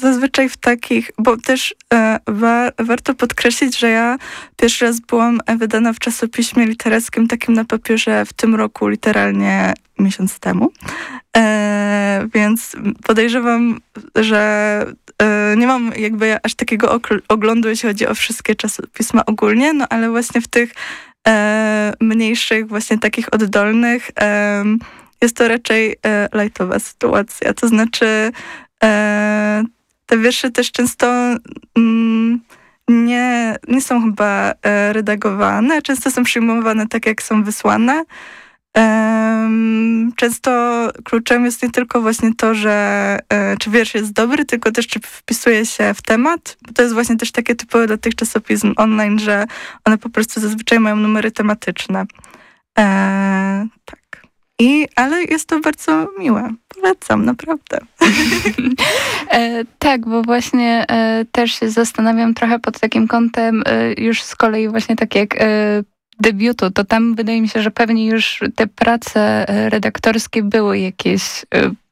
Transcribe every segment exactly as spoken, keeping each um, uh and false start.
zazwyczaj w takich, bo też e, wa, warto podkreślić, że ja pierwszy raz byłam wydana w czasopiśmie literackim takim na papierze w tym roku, literalnie miesiąc temu. E, więc podejrzewam, że e, nie mam jakby aż takiego oglądu, jeśli chodzi o wszystkie czasopisma ogólnie, no ale właśnie w tych e, mniejszych, właśnie takich oddolnych e, jest to raczej e, lightowa sytuacja. To znaczy e, te wiersze też często mm, nie, nie są chyba e, redagowane, często są przyjmowane tak, jak są wysłane. Często kluczem jest nie tylko właśnie to, że czy wiersz jest dobry, tylko też czy wpisuje się w temat, bo to jest właśnie też takie typowe dla tych czasopism online, że one po prostu zazwyczaj mają numery tematyczne. Eee, tak. I, ale jest to bardzo miłe. Polecam, naprawdę. e, tak, bo właśnie e, też się zastanawiam trochę pod takim kątem e, już z kolei właśnie tak jak e, debiutu, to tam wydaje mi się, że pewnie już te prace redaktorskie były jakieś,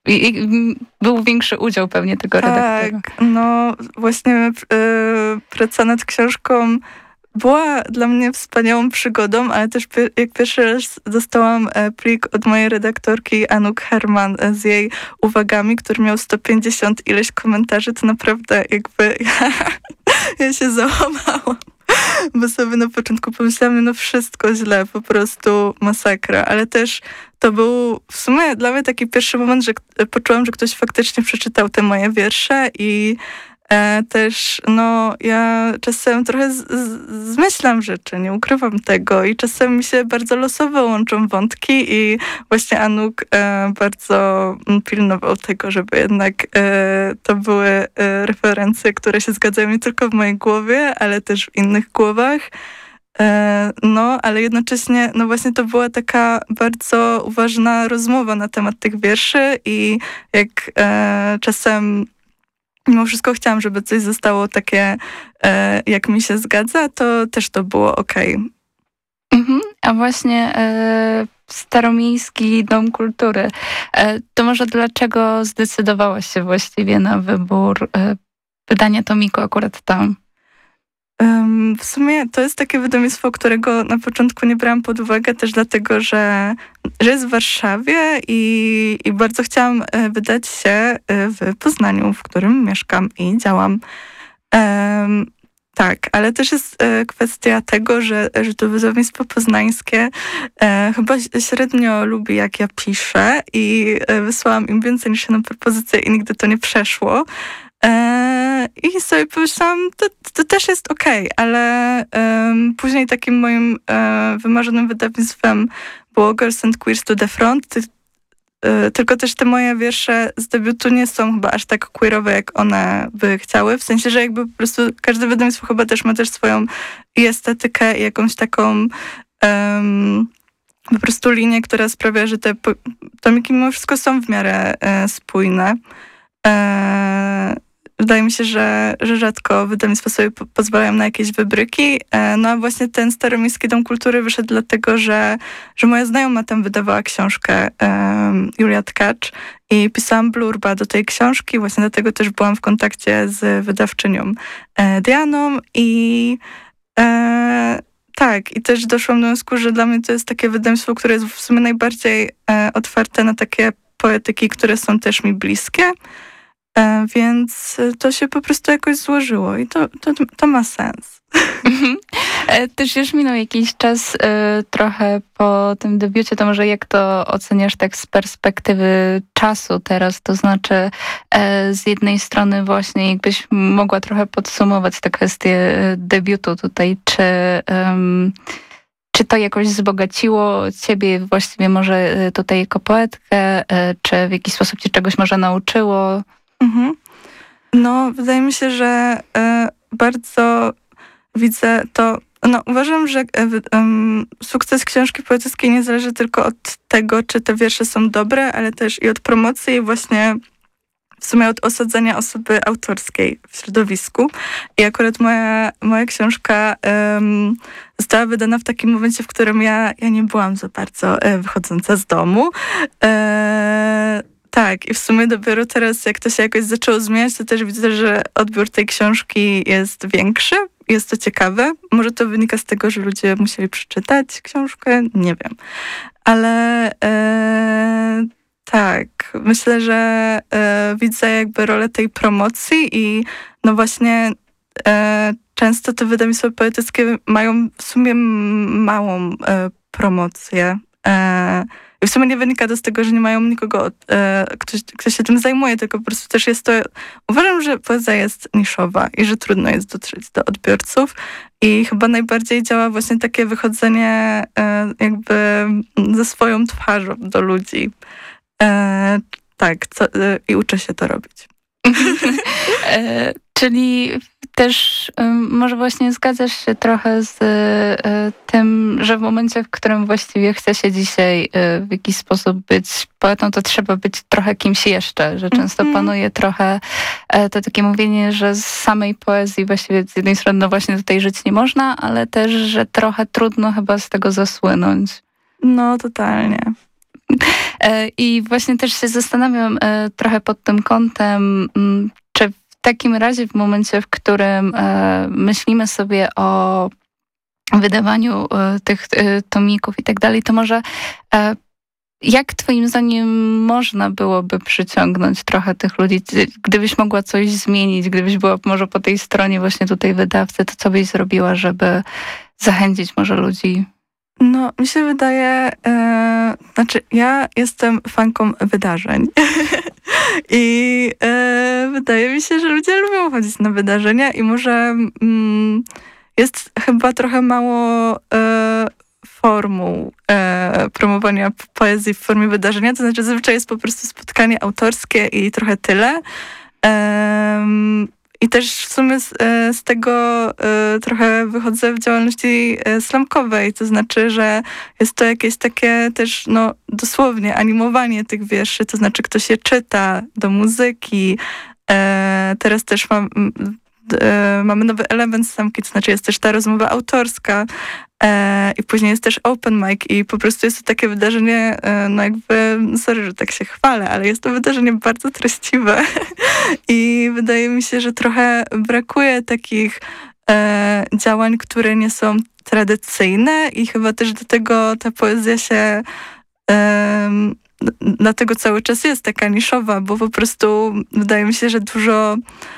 był większy udział pewnie tego redaktora. Tak, no właśnie yy, praca nad książką była dla mnie wspaniałą przygodą, ale też jak pierwszy raz dostałam plik od mojej redaktorki Anuk Herman z jej uwagami, który miał sto pięćdziesiąt ileś komentarzy, to naprawdę jakby ja, ja się załamałam. Bo sobie na początku pomyślałam, no wszystko źle, po prostu masakra, ale też to był w sumie dla mnie taki pierwszy moment, że poczułam, że ktoś faktycznie przeczytał te moje wiersze i e, też no ja czasem trochę z, z, zmyślam rzeczy, nie ukrywam tego i czasem mi się bardzo losowo łączą wątki i właśnie Anuk e, bardzo pilnował tego, żeby jednak e, to były e, referencje, które się zgadzają nie tylko w mojej głowie, ale też w innych głowach. E, no, ale jednocześnie no właśnie to była taka bardzo uważna rozmowa na temat tych wierszy i jak e, czasem mimo wszystko chciałam, żeby coś zostało takie, e, jak mi się zgadza, to też to było okej. Mhm. A właśnie e, Staromiejski Dom Kultury. E, to może dlaczego zdecydowałaś się właściwie na wybór e, wydania tomiku akurat tam? Um, w sumie to jest takie wydawnictwo, którego na początku nie brałam pod uwagę też dlatego, że, że jest w Warszawie i, i bardzo chciałam wydać się w Poznaniu, w którym mieszkam i działam. Um, tak, ale też jest e, kwestia tego, że, że to wydawnictwo poznańskie e, chyba średnio lubi, jak ja piszę i e, wysłałam im więcej niż jedną propozycję i nigdy to nie przeszło. E, I sobie pomyślałam, to, to też jest okej, okay, ale e, później takim moim e, wymarzonym wydawnictwem było Girls and Queers to the Front, ty, e, tylko też te moje wiersze z debiutu nie są chyba aż tak queerowe, jak one by chciały, w sensie, że jakby po prostu każde wydawnictwo chyba też ma też swoją i estetykę i jakąś taką um, po prostu linię, która sprawia, że te tomiki mimo wszystko są w miarę e, spójne. E, Wydaje mi się, że, że rzadko wydawnictwa sobie po- pozwalają na jakieś wybryki. E, no a właśnie ten Staromiejski Dom Kultury wyszedł dlatego, że, że moja znajoma tam wydawała książkę e, Julia Tkacz i pisałam blurba do tej książki. Właśnie dlatego też byłam w kontakcie z wydawczynią e, Dianą i e, tak, i też doszłam do wniosku, że dla mnie to jest takie wydawnictwo, które jest w sumie najbardziej e, otwarte na takie poetyki, które są też mi bliskie. E, więc to się po prostu jakoś złożyło i to, to, to ma sens. e, też już minął jakiś czas e, trochę po tym debiucie, to może jak to oceniasz tak z perspektywy czasu teraz, to znaczy e, z jednej strony właśnie jakbyś mogła trochę podsumować tę kwestię debiutu tutaj, czy um, czy to jakoś wzbogaciło ciebie właściwie może tutaj jako poetkę, e, czy w jakiś sposób cię czegoś może nauczyło? Mhm. No, wydaje mi się, że e, bardzo widzę to, no uważam, że e, um, sukces książki poetyckiej nie zależy tylko od tego, czy te wiersze są dobre, ale też i od promocji i właśnie w sumie od osadzenia osoby autorskiej w środowisku. I akurat moja, moja książka um, została wydana w takim momencie, w którym ja, ja nie byłam za bardzo e, wychodząca z domu. E, Tak, i w sumie dopiero teraz, jak to się jakoś zaczęło zmieniać, to też widzę, że odbiór tej książki jest większy. Jest to ciekawe. Może to wynika z tego, że ludzie musieli przeczytać książkę, nie wiem. Ale e, tak, myślę, że e, widzę jakby rolę tej promocji i no właśnie e, często te wydawnictwa poetyckie mają w sumie małą e, promocję. E, I w sumie nie wynika to z tego, że nie mają nikogo, e, ktoś, kto się tym zajmuje, tylko po prostu też jest to... Uważam, że poezja jest niszowa i że trudno jest dotrzeć do odbiorców i chyba najbardziej działa właśnie takie wychodzenie e, jakby ze swoją twarzą do ludzi. E, tak, co, e, i uczę się to robić. e, czyli też um, może właśnie zgadzasz się trochę z e, tym, że w momencie, w którym właściwie chce się dzisiaj e, w jakiś sposób być poetą, to trzeba być trochę kimś jeszcze, że często mm-hmm. panuje trochę e, to takie mówienie, że z samej poezji właściwie z jednej strony no właśnie tutaj żyć nie można, ale też, że trochę trudno chyba z tego zasłynąć. No, totalnie. I właśnie też się zastanawiam trochę pod tym kątem, czy w takim razie w momencie, w którym myślimy sobie o wydawaniu tych tomików i tak dalej, to może jak twoim zdaniem można byłoby przyciągnąć trochę tych ludzi? Gdybyś mogła coś zmienić, gdybyś była może po tej stronie właśnie tutaj wydawcy, to co byś zrobiła, żeby zachęcić może ludzi? No, mi się wydaje, e, znaczy ja jestem fanką wydarzeń i e, wydaje mi się, że ludzie lubią chodzić na wydarzenia i może mm, jest chyba trochę mało e, formuł e, promowania poezji w formie wydarzenia, to znaczy zazwyczaj jest po prostu spotkanie autorskie i trochę tyle. E, I też w sumie z, z tego y, trochę wychodzę w działalności slamkowej, to znaczy, że jest to jakieś takie też, no dosłownie animowanie tych wierszy, to znaczy ktoś je czyta do muzyki. E, teraz też mam, e, mamy nowy element slamki, to znaczy jest też ta rozmowa autorska e, i później jest też open mic i po prostu jest to takie wydarzenie, e, no jakby, sorry, że tak się chwalę, ale jest to wydarzenie bardzo treściwe i wydaje mi się, że trochę brakuje takich e, działań, które nie są tradycyjne i chyba też do tego ta poezja się e, dlatego cały czas jest taka niszowa, bo po prostu wydaje mi się, że dużo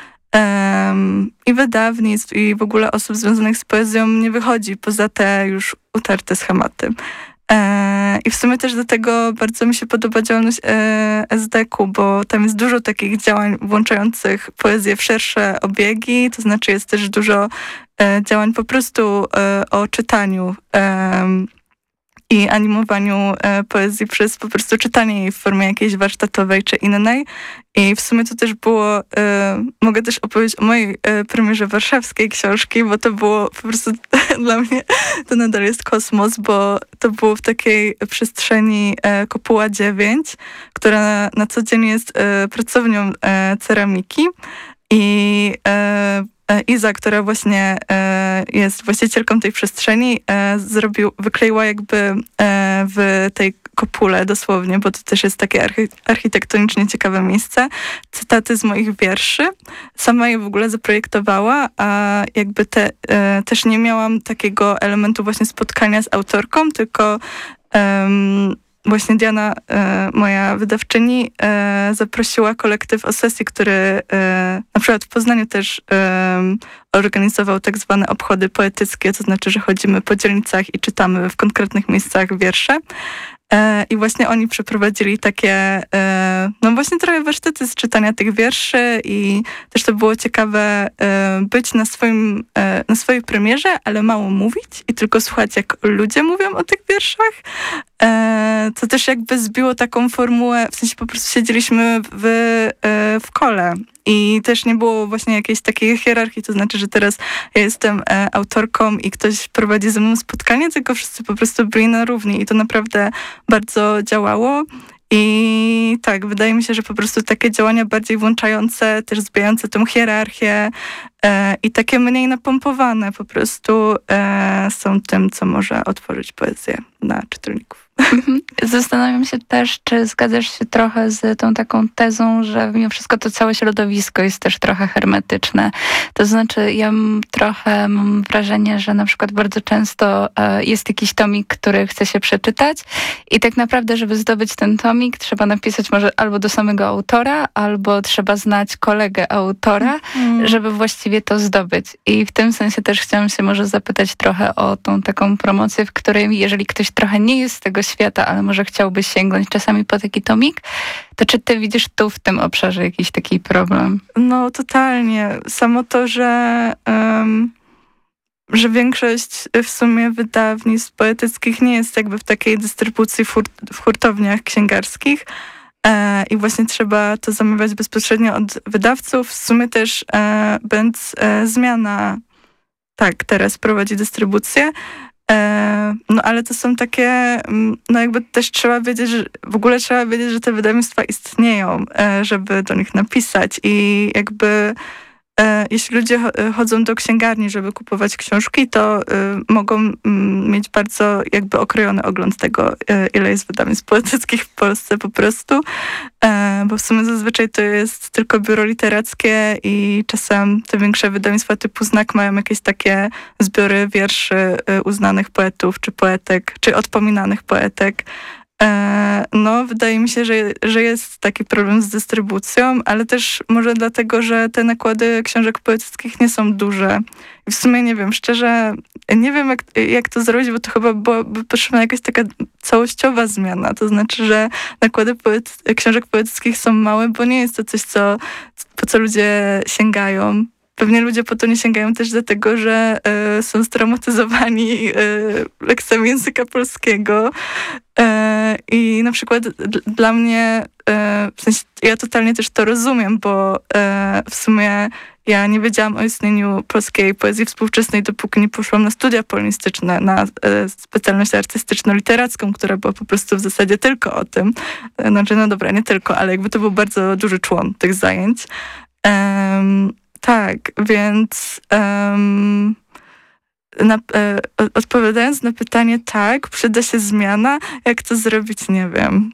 Um, i wydawnictw, i w ogóle osób związanych z poezją nie wychodzi poza te już utarte schematy. E, I w sumie też do tego bardzo mi się podoba działalność e, S D K-u, bo tam jest dużo takich działań włączających poezję w szersze obiegi, to znaczy jest też dużo e, działań po prostu e, o czytaniu e, i animowaniu e, poezji przez po prostu czytanie jej w formie jakiejś warsztatowej czy innej. I w sumie to też było, e, mogę też opowiedzieć o mojej e, premierze warszawskiej książki, bo to było po prostu dla mnie, to nadal jest kosmos, bo to było w takiej przestrzeni e, Kopuła dziewięć, która na, na co dzień jest e, pracownią e, ceramiki i e, Iza, która właśnie e, jest właścicielką tej przestrzeni, e, zrobił, wykleiła jakby e, w tej kopule dosłownie, bo to też jest takie archi- architektonicznie ciekawe miejsce, cytaty z moich wierszy. Sama je w ogóle zaprojektowała, a jakby te, e, też nie miałam takiego elementu właśnie spotkania z autorką, tylko um, właśnie Diana, e, moja wydawczyni, e, zaprosiła kolektyw o sesji, który e, na przykład w Poznaniu też e, organizował tak zwane obchody poetyckie, to znaczy, że chodzimy po dzielnicach i czytamy w konkretnych miejscach wiersze. E, I właśnie oni przeprowadzili takie, e, no właśnie trochę warsztaty z czytania tych wierszy i też to było ciekawe e, być na swoim, e, na swojej premierze, ale mało mówić i tylko słuchać, jak ludzie mówią o tych wierszach. E, to też jakby zbiło taką formułę, w sensie po prostu siedzieliśmy w, e, w kole i też nie było właśnie jakiejś takiej hierarchii, to znaczy, że teraz ja jestem e, autorką i ktoś prowadzi ze mną spotkanie, tylko wszyscy po prostu byli na równi i to naprawdę bardzo działało. I tak, wydaje mi się, że po prostu takie działania bardziej włączające, też zbijające tą hierarchię, e, i takie mniej napompowane po prostu e, są tym, co może otworzyć poezję na czytelników. Zastanawiam się też, czy zgadzasz się trochę z tą taką tezą, że mimo wszystko to całe środowisko jest też trochę hermetyczne. To znaczy, ja m, trochę mam wrażenie, że na przykład bardzo często e, jest jakiś tomik, który chce się przeczytać i tak naprawdę, żeby zdobyć ten tomik, trzeba napisać może albo do samego autora, albo trzeba znać kolegę autora, mm. żeby właściwie to zdobyć. I w tym sensie też chciałam się może zapytać trochę o tą taką promocję, w której jeżeli ktoś trochę nie jest z tego świata, ale może chciałbyś sięgnąć czasami po taki tomik, to czy ty widzisz tu w tym obszarze jakiś taki problem? No totalnie. Samo to, że, um, że większość w sumie wydawnictw poetyckich nie jest jakby w takiej dystrybucji w, hurt, w hurtowniach księgarskich e, i właśnie trzeba to zamawiać bezpośrednio od wydawców. W sumie też e, będz e, zmiana tak teraz prowadzi dystrybucję. No ale to są takie, no jakby też trzeba wiedzieć, że w ogóle trzeba wiedzieć, że te wydawnictwa istnieją, żeby do nich napisać i jakby jeśli ludzie chodzą do księgarni, żeby kupować książki, to mogą mieć bardzo jakby okrojony ogląd tego, ile jest wydawnictw poetyckich w Polsce po prostu, bo w sumie zazwyczaj to jest tylko biuro literackie i czasem te większe wydawnictwa typu Znak mają jakieś takie zbiory wierszy uznanych poetów czy poetek, czy odpominanych poetek. No, wydaje mi się, że, że jest taki problem z dystrybucją, ale też może dlatego, że te nakłady książek poetyckich nie są duże. I w sumie nie wiem, szczerze, nie wiem jak, jak to zrobić, bo to chyba byłaby potrzebna jakaś taka całościowa zmiana. To znaczy, że nakłady poety- książek poetyckich są małe, bo nie jest to coś, co, po co ludzie sięgają. Pewnie ludzie po to nie sięgają też dlatego, że y, są straumatyzowani y, lekcjami języka polskiego. Y, I na przykład d- dla mnie, y, w sensie ja totalnie też to rozumiem, bo y, w sumie ja nie wiedziałam o istnieniu polskiej poezji współczesnej, dopóki nie poszłam na studia polonistyczne, na y, specjalność artystyczno-literacką, która była po prostu w zasadzie tylko o tym. Y, znaczy, no dobra, nie tylko, ale jakby to był bardzo duży człon tych zajęć. Y, Tak, więc um, na, e, odpowiadając na pytanie, tak, przyda się zmiana. Jak to zrobić, nie wiem.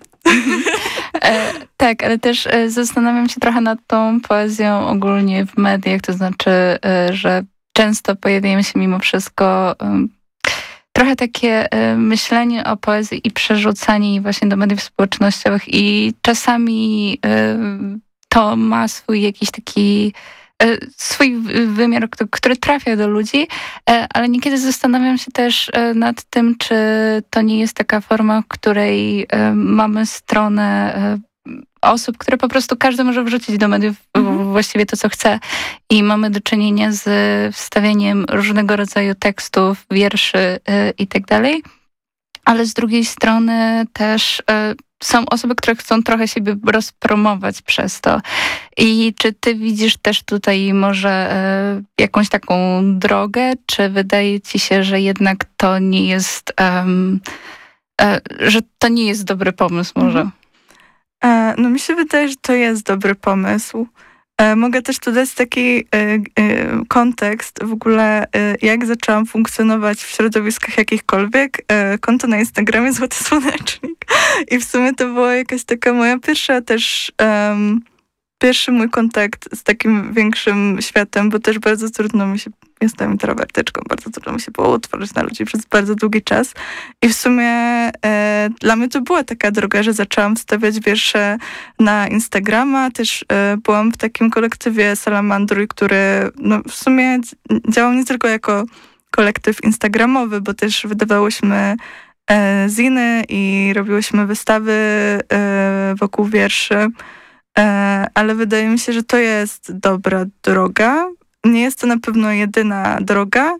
E, tak, ale też e, zastanawiam się trochę nad tą poezją ogólnie w mediach, to znaczy, e, że często pojawiają się mimo wszystko e, trochę takie e, myślenie o poezji i przerzucanie jej właśnie do mediów społecznościowych i czasami e, to ma swój jakiś taki swój wymiar, który trafia do ludzi, ale niekiedy zastanawiam się też nad tym, czy to nie jest taka forma, w której mamy stronę osób, które po prostu każdy może wrzucić do mediów mhm. właściwie to, co chce i mamy do czynienia z wstawieniem różnego rodzaju tekstów, wierszy i tak dalej. Ale z drugiej strony też są osoby, które chcą trochę siebie rozpromować przez to. I czy ty widzisz też tutaj może e, jakąś taką drogę, czy wydaje ci się, że jednak to nie jest, um, e, że to nie jest dobry pomysł może? E, no mi się wydaje, że to jest dobry pomysł. E, mogę też tu dać taki e, e, kontekst w ogóle, e, jak zaczęłam funkcjonować w środowiskach jakichkolwiek. E, konto na Instagramie Złoty Słonecznik. I w sumie to była jakaś taka moja pierwsza też, um, pierwszy mój kontakt z takim większym światem, bo też bardzo trudno mi się, jestem introwertyczką, bardzo trudno mi się było utworzyć na ludzi przez bardzo długi czas. I w sumie e, dla mnie to była taka droga, że zaczęłam wstawiać wiersze na Instagrama. Też e, byłam w takim kolektywie Salamandruj, który no, w sumie działał nie tylko jako kolektyw instagramowy, bo też wydawałyśmy e, ziny i robiłyśmy wystawy e, wokół wierszy. E, ale wydaje mi się, że to jest dobra droga. Nie jest to na pewno jedyna droga.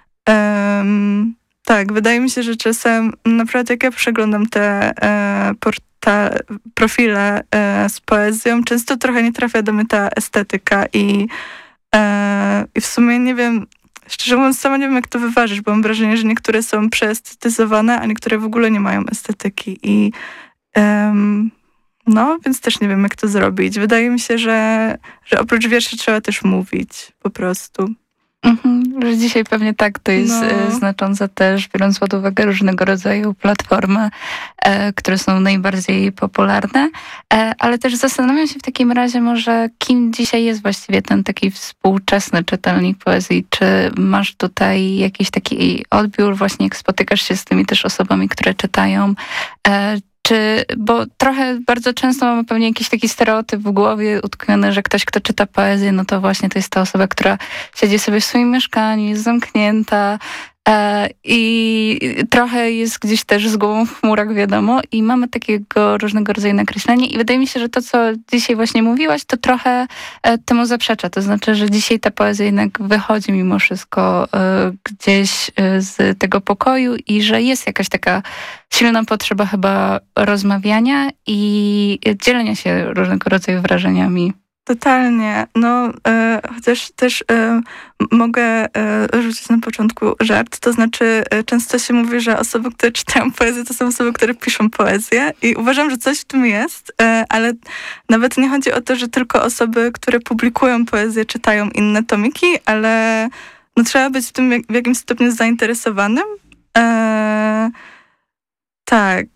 Um, tak, wydaje mi się, że czasem, na przykład jak ja przeglądam te e, porta, profile e, z poezją, często trochę nie trafia do mnie ta estetyka i, e, i w sumie nie wiem, szczerze mówiąc, sama nie wiem, jak to wyważyć, bo mam wrażenie, że niektóre są przeestetyzowane, a niektóre w ogóle nie mają estetyki i um, No, więc też nie wiem, jak to zrobić. Wydaje mi się, że, że oprócz wierszy trzeba też mówić po prostu. Mhm, że dzisiaj pewnie tak to jest No. znaczące też, biorąc pod uwagę różnego rodzaju platformy, e, które są najbardziej popularne, e, ale też zastanawiam się w takim razie może, kim dzisiaj jest właściwie ten taki współczesny czytelnik poezji. Czy masz tutaj jakiś taki odbiór właśnie, jak spotykasz się z tymi też osobami, które czytają, e, Czy, bo trochę bardzo często mamy pewnie jakiś taki stereotyp w głowie utkwiony, że ktoś, kto czyta poezję, no to właśnie to jest ta osoba, która siedzi sobie w swoim mieszkaniu, jest zamknięta e, i trochę jest gdzieś też z głową w chmurach, wiadomo, i mamy takiego różnego rodzaju nakreślenie i wydaje mi się, że to, co dzisiaj właśnie mówiłaś, to trochę e, temu zaprzecza. To znaczy, że dzisiaj ta poezja jednak wychodzi mimo wszystko e, gdzieś e, z tego pokoju i że jest jakaś taka silna potrzeba chyba rozmawiania i dzielenia się różnego rodzaju wrażeniami. Totalnie. No, e, chociaż też e, mogę e, rzucić na początku żart, to znaczy e, często się mówi, że osoby, które czytają poezję, to są osoby, które piszą poezję i uważam, że coś w tym jest, e, ale nawet nie chodzi o to, że tylko osoby, które publikują poezję, czytają inne tomiki, ale no, trzeba być w tym jak, w jakimś stopniu zainteresowanym. E, tak.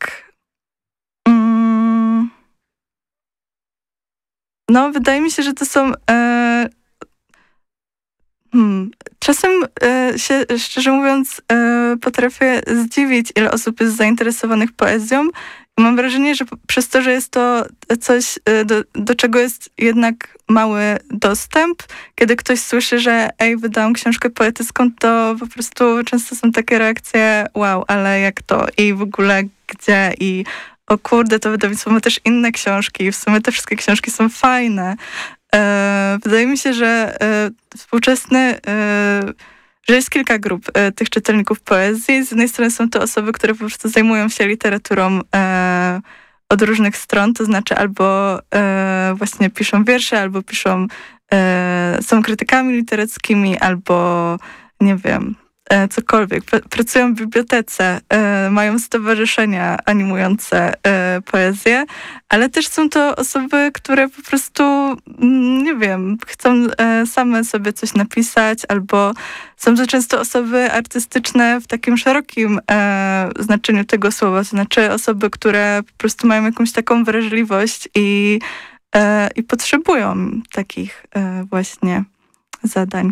Mm. No, wydaje mi się, że to są... E, hmm, czasem e, się, szczerze mówiąc, e, potrafię zdziwić, ile osób jest zainteresowanych poezją. I mam wrażenie, że przez to, że jest to coś, e, do, do czego jest jednak mały dostęp, kiedy ktoś słyszy, że ej, wydałam książkę poetycką, to po prostu często są takie reakcje, wow, ale jak to? I w ogóle gdzie? I o kurde, to wydawnictwo ma też inne książki i w sumie te wszystkie książki są fajne. E, wydaje mi się, że e, współczesny, e, że jest kilka grup e, tych czytelników poezji. Z jednej strony są to osoby, które po prostu zajmują się literaturą e, od różnych stron, to znaczy albo e, właśnie piszą wiersze, albo piszą, e, są krytykami literackimi, albo nie wiem, cokolwiek. Pracują w bibliotece, mają stowarzyszenia animujące poezję, ale też są to osoby, które po prostu, nie wiem, chcą same sobie coś napisać, albo są to często osoby artystyczne w takim szerokim znaczeniu tego słowa, to znaczy osoby, które po prostu mają jakąś taką wrażliwość i, i potrzebują takich właśnie zadań.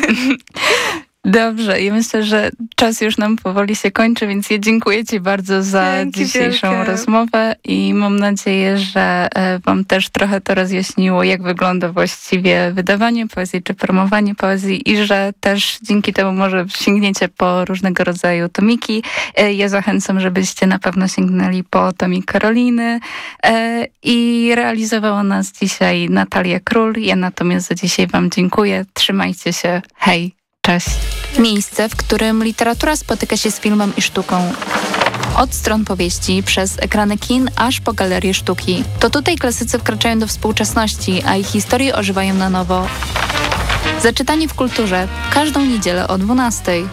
Dobrze, ja myślę, że czas już nam powoli się kończy, więc ja dziękuję Ci bardzo za Dzięki dzisiejszą wielkie. rozmowę i mam nadzieję, że Wam też trochę to rozjaśniło, jak wygląda właściwie wydawanie poezji czy promowanie poezji i że też dzięki temu może sięgniecie po różnego rodzaju tomiki. Ja zachęcam, żebyście na pewno sięgnęli po tomik Karoliny i realizowała nas dzisiaj Natalia Król. Ja natomiast za dzisiaj Wam dziękuję. Trzymajcie się. Hej! Cześć. Miejsce, w którym literatura spotyka się z filmem i sztuką. Od stron powieści, przez ekrany kin, aż po galerie sztuki. To tutaj klasycy wkraczają do współczesności, a ich historie ożywają na nowo. Zaczytanie w kulturze. Każdą niedzielę o dwunastej.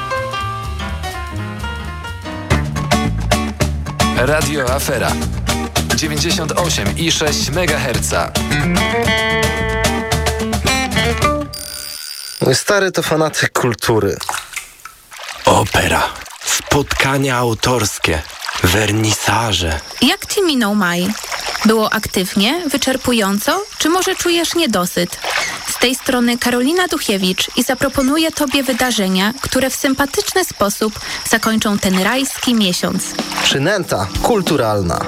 Radio Afera. dziewięćdziesiąt osiem i sześć megaherca. Mój stary to fanatyk kultury. Opera, spotkania autorskie, wernisaże. Jak ci minął maj? Było aktywnie, wyczerpująco, czy może czujesz niedosyt? Z tej strony Karolina Duchiewicz i zaproponuję Tobie wydarzenia, które w sympatyczny sposób zakończą ten rajski miesiąc. Przynęta kulturalna.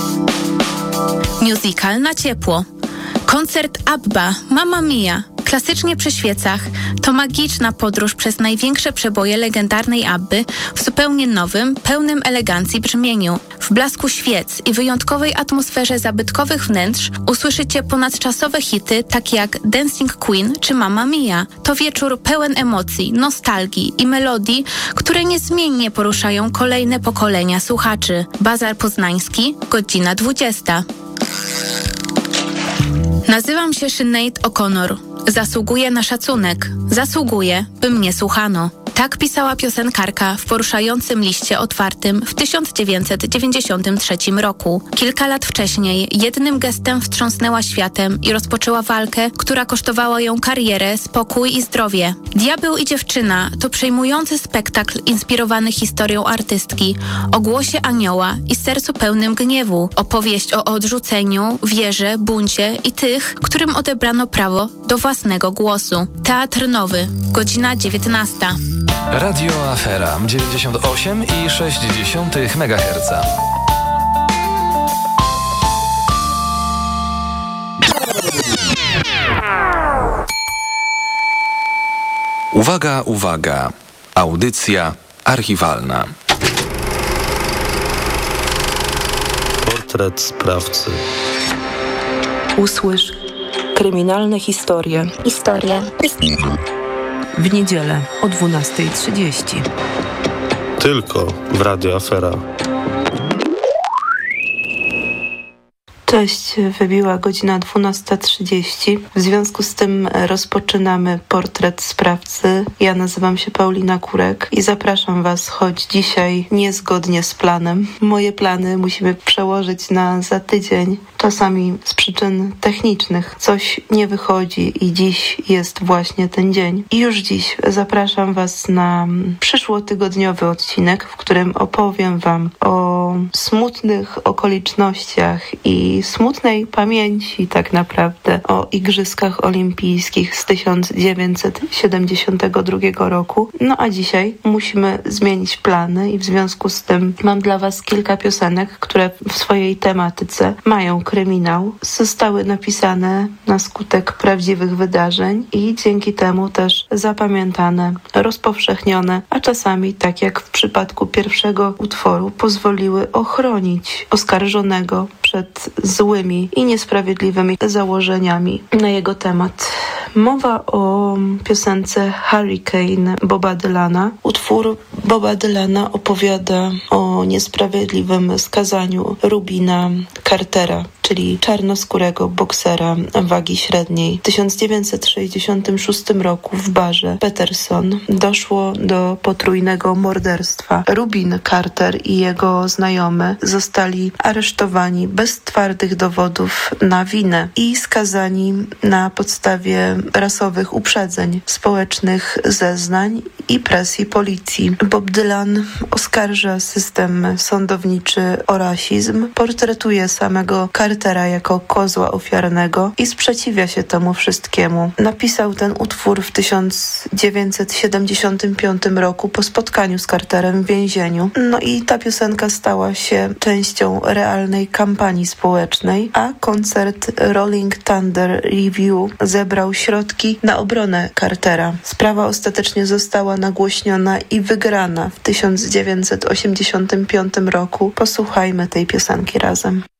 Musical na ciepło. Koncert Abba, Mamma Mia, klasycznie przy świecach, to magiczna podróż przez największe przeboje legendarnej Abby w zupełnie nowym, pełnym elegancji brzmieniu. W blasku świec i wyjątkowej atmosferze zabytkowych wnętrz usłyszycie ponadczasowe hity takie jak Dancing Queen czy Mamma Mia. To wieczór pełen emocji, nostalgii i melodii, które niezmiennie poruszają kolejne pokolenia słuchaczy. Bazar Poznański, godzina dwudziesta. Nazywam się Sinead O'Connor. Zasługuję na szacunek. Zasługuję, by mnie słuchano. Tak pisała piosenkarka w poruszającym liście otwartym w tysiąc dziewięćset dziewięćdziesiątym trzecim roku. Kilka lat wcześniej jednym gestem wstrząsnęła światem i rozpoczęła walkę, która kosztowała ją karierę, spokój i zdrowie. Diabeł i dziewczyna to przejmujący spektakl inspirowany historią artystki, o głosie anioła i sercu pełnym gniewu. Opowieść o odrzuceniu, wierze, buncie i tych, którym odebrano prawo do własnego głosu. Teatr Nowy, godzina dziewiętnasta. Radio Afera dziewięćdziesiąt osiem i sześć dziesiątych megaherca. Uwaga, uwaga. Audycja archiwalna. Portret sprawcy. Usłysz kryminalne historie. Historie. W niedzielę o dwunasta trzydzieści. Tylko w Radio Afera. Cześć, wybiła godzina dwunasta trzydzieści. W związku z tym rozpoczynamy portret sprawcy. Ja nazywam się Paulina Kurek i zapraszam Was, choć dzisiaj niezgodnie z planem. Moje plany musimy przełożyć na za tydzień, czasami z przyczyn technicznych. Coś nie wychodzi i dziś jest właśnie ten dzień. I już dziś zapraszam Was na przyszłotygodniowy odcinek, w którym opowiem Wam o smutnych okolicznościach i smutnej pamięci tak naprawdę o Igrzyskach Olimpijskich z tysiąc dziewięćset siedemdziesiątego drugiego roku. No a dzisiaj musimy zmienić plany i w związku z tym mam dla Was kilka piosenek, które w swojej tematyce mają kryminał. Zostały napisane na skutek prawdziwych wydarzeń i dzięki temu też zapamiętane, rozpowszechnione, a czasami, tak jak w przypadku pierwszego utworu, pozwoliły ochronić oskarżonego przed złymi i niesprawiedliwymi założeniami na jego temat. Mowa o piosence Hurricane Boba Dylana. Utwór Boba Dylana opowiada o niesprawiedliwym skazaniu Rubina Cartera, czyli czarnoskórego boksera wagi średniej. W tysiąc dziewięćset sześćdziesiątym szóstym roku w barze Peterson doszło do potrójnego morderstwa. Rubin Carter i jego znajomy zostali aresztowani bez twardych dowodów na winę i skazani na podstawie rasowych uprzedzeń, społecznych zeznań i presji policji. Bob Dylan oskarża system sądowniczy o rasizm, portretuje samego Cartera jako kozła ofiarnego i sprzeciwia się temu wszystkiemu. Napisał ten utwór w tysiąc dziewięćset siedemdziesiątym piątym roku po spotkaniu z Carterem w więzieniu. No i ta piosenka stała się częścią realnej kampanii społecznej, a koncert Rolling Thunder Revue zebrał środki na obronę Cartera. Sprawa ostatecznie została nagłośniona i wygrana w tysiąc dziewięćset osiemdziesiątym piątym roku. Posłuchajmy tej piosenki razem.